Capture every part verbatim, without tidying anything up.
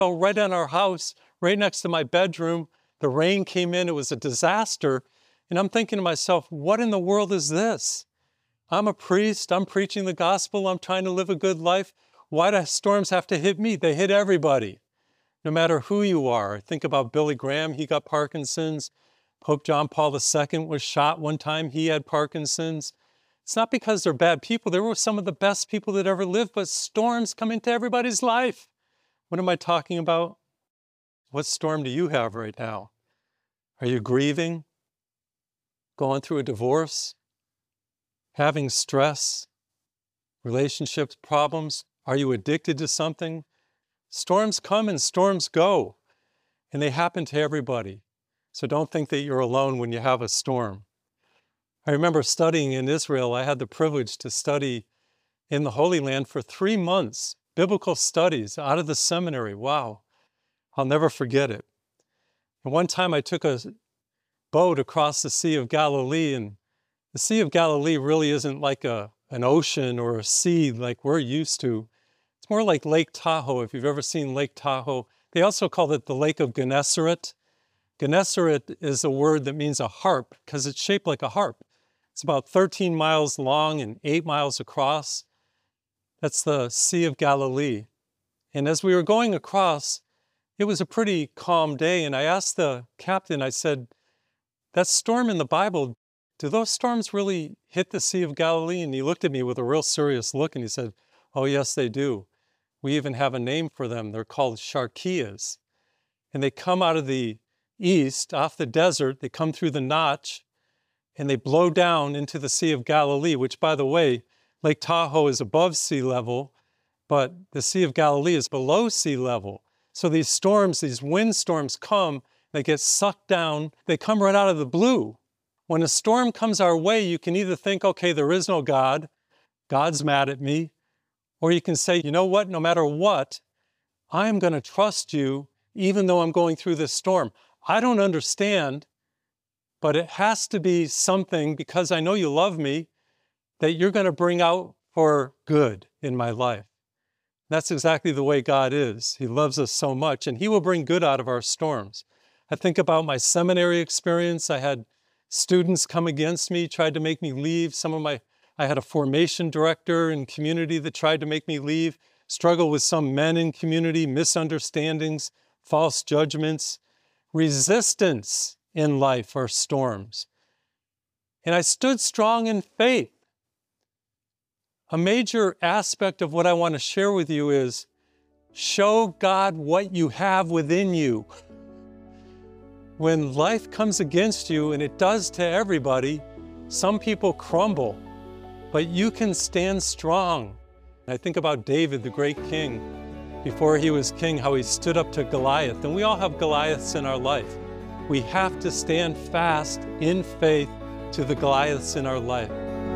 fell right on our house, right next to my bedroom. The rain came in, it was a disaster. And I'm thinking to myself, what in the world is this? I'm a priest, I'm preaching the gospel, I'm trying to live a good life. Why do storms have to hit me? They hit everybody, no matter who you are. Think about Billy Graham, he got Parkinson's. Pope John Paul the Second was shot one time, he had Parkinson's. It's not because they're bad people, they were some of the best people that ever lived, but storms come into everybody's life. What am I talking about? What storm do you have right now? Are you grieving? Going through a divorce? Having stress? Relationships problems? Are you addicted to something? Storms come and storms go, and they happen to everybody. So don't think that you're alone when you have a storm. I remember studying in Israel. I had the privilege to study in the Holy Land for three months, biblical studies out of the seminary. Wow, I'll never forget it. And one time I took a boat across the Sea of Galilee, and the Sea of Galilee really isn't like a, an ocean or a sea like we're used to. It's more like Lake Tahoe, if you've ever seen Lake Tahoe. They also call it the Lake of Gennesaret. Gennesaret is a word that means a harp because it's shaped like a harp. It's about thirteen miles long and eight miles across. That's the Sea of Galilee. And as we were going across, it was a pretty calm day, and I asked the captain, I said, that storm in the Bible, do those storms really hit the Sea of Galilee? And he looked at me with a real serious look and he said, oh yes, they do. We even have a name for them. They're called Sharkeyas. And they come out of the east, off the desert, they come through the notch, and they blow down into the Sea of Galilee, which, by the way, Lake Tahoe is above sea level, but the Sea of Galilee is below sea level. So these storms, these windstorms come, they get sucked down, they come right out of the blue. When a storm comes our way, you can either think, okay, there is no God, God's mad at me, or you can say, you know what, no matter what, I'm going to trust you even though I'm going through this storm. I don't understand, but it has to be something, because I know you love me, that you're going to bring out for good in my life. That's exactly the way God is. He loves us so much, and He will bring good out of our storms. I think about my seminary experience. I had students come against me, tried to make me leave. Some of my, I had a formation director in community that tried to make me leave, struggled with some men in community, misunderstandings, false judgments. Resistance in life are storms. And I stood strong in faith. A major aspect of what I want to share with you is show God what you have within you. When life comes against you, and it does to everybody, some people crumble, but you can stand strong. I think about David, the great king. Before he was king, how he stood up to Goliath. And we all have Goliaths in our life. We have to stand fast in faith to the Goliaths in our life.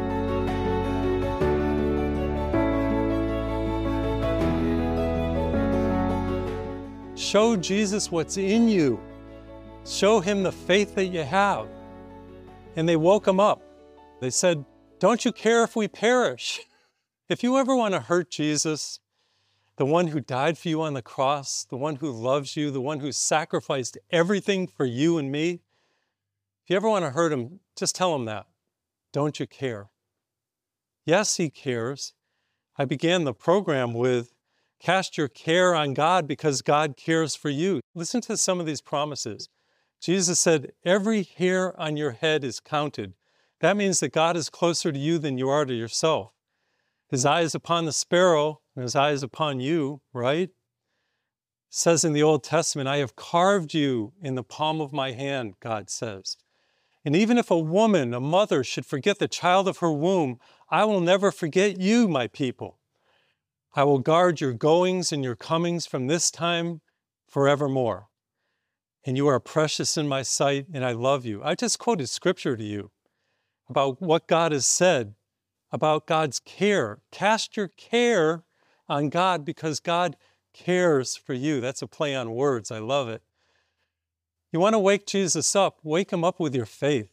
Show Jesus what's in you. Show Him the faith that you have. And they woke him up. They said, don't you care if we perish? If you ever want to hurt Jesus, the one who died for you on the cross, the one who loves you, the one who sacrificed everything for you and me, if you ever want to hurt Him, just tell Him that. Don't you care? Yes, He cares. I began the program with, cast your care on God because God cares for you. Listen to some of these promises. Jesus said, every hair on your head is counted. That means that God is closer to you than you are to yourself. His eye is upon the sparrow, and His eye is upon you, right? It says in the Old Testament, I have carved you in the palm of my hand, God says. And even if a woman, a mother, should forget the child of her womb, I will never forget you, my people. I will guard your goings and your comings from this time forevermore. And you are precious in my sight, and I love you. I just quoted scripture to you about what God has said about God's care. Cast your care on God because God cares for you. That's a play on words. I love it. You want to wake Jesus up, wake Him up with your faith.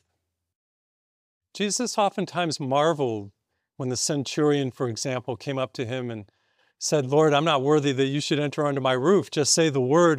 Jesus oftentimes marveled when the centurion, for example, came up to Him and said, Lord, I'm not worthy that you should enter under my roof. Just say the word